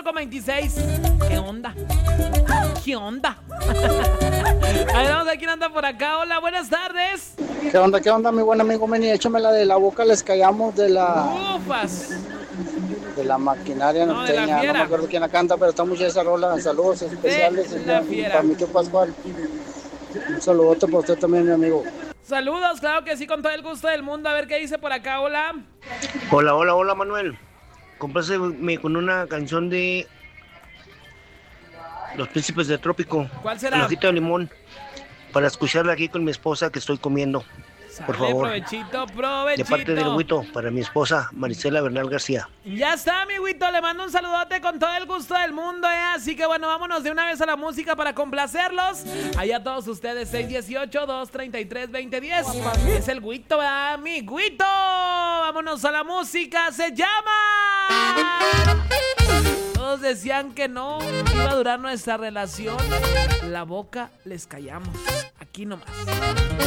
26. ¿Qué onda? ¿Qué onda? A ver, vamos a ver quién anda por acá. Hola, buenas tardes. ¿Qué onda, mi buen amigo Meni? Échame la de La Boca Les Callamos de la... Ufas. De la maquinaria No, de la norteña. Fiera. No me acuerdo quién la canta, pero está mucha esa rola. Saludos especiales. De la Fiera. Para mi tío Pascual. Un saludote para usted también, mi amigo. Saludos, claro que sí, con todo el gusto del mundo. A ver qué dice por acá, hola. Hola, Manuel. Compáseme con una canción de Los Príncipes del Trópico. ¿Cuál será? El ojito de limón. Para escucharla aquí con mi esposa que estoy comiendo. Por Sale, favor. provechito. De parte del Huito, para mi esposa, Marisela Bernal García. Ya está, mi Huito, le mando un saludote con todo el gusto del mundo, Así que bueno, vámonos de una vez a la música para complacerlos. Allá todos ustedes, 618-233-2010. Es el Huito, ¿verdad? Mi Huito. Vámonos a la música, se llama... Todos decían que no iba a durar nuestra relación. La boca les callamos. Aquí nomás.